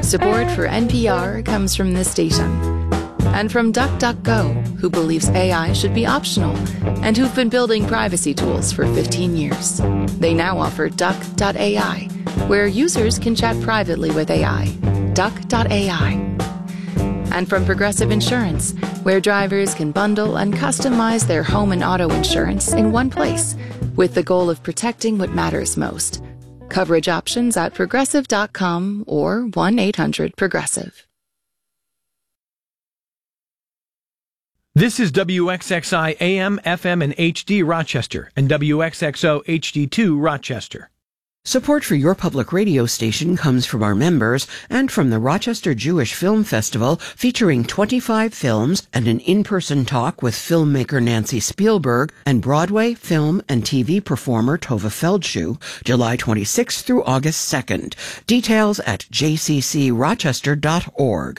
Support for NPR comes from this station. And from DuckDuckGo, who believes AI should be optional and who've been building privacy tools for 15 years. They now offer Duck.ai, where users can chat privately with AI. Duck.ai. And from Progressive Insurance, where drivers can bundle and customize their home and auto insurance in one place, with the goal of protecting what matters most. Coverage options at progressive.com or 1-800-PROGRESSIVE. This is WXXI AM, FM, and HD Rochester and WXXO HD2 Rochester. Support for your public radio station comes from our members and from the Rochester Jewish Film Festival, featuring 25 films and an in-person talk with filmmaker Nancy Spielberg and Broadway, film, and TV performer Tova Feldshuh, July 26th through August 2nd. Details at jccrochester.org.